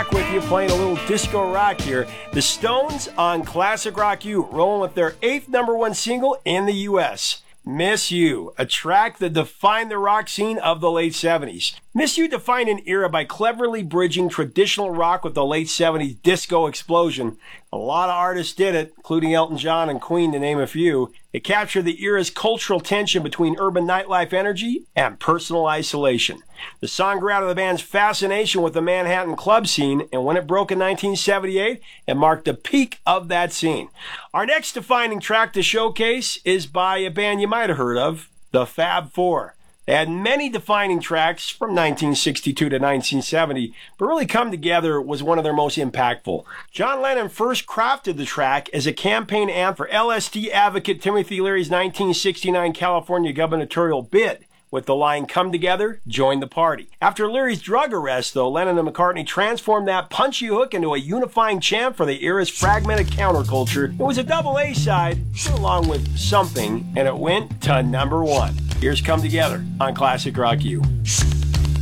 back with you playing a little disco rock here. The Stones on Classic Rock U, rolling with their 8th number one single in the U.S., Miss You, a track that defined the rock scene of the late 70s. Miss You defined an era by cleverly bridging traditional rock with the late 70s disco explosion. A lot of artists did it, including Elton John and Queen, to name a few. It captured the era's cultural tension between urban nightlife energy and personal isolation. The song grew out of the band's fascination with the Manhattan club scene, and when it broke in 1978, it marked the peak of that scene. Our next defining track to showcase is by a band you might have heard of, the Fab Four. They had many defining tracks from 1962 to 1970, but Really Come Together was one of their most impactful. John Lennon first crafted the track as a campaign anthem for LSD advocate Timothy Leary's 1969 California gubernatorial bid, with the line, "Come together, join the party." After Leary's drug arrest, though, Lennon and McCartney transformed that punchy hook into a unifying chant for the era's fragmented counterculture. It was a double A-side, along with Something, and it went to number one. Here's Come Together on Classic Rock U.